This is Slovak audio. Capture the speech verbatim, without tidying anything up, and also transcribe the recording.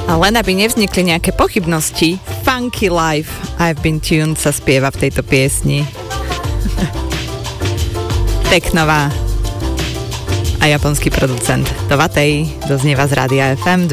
A len aby nevznikli nejaké pochybnosti, Funky Life I've Been Tuned sa spieva v tejto piesni. Teknová a japonský producent Tovatej doznieva z Rádia ef em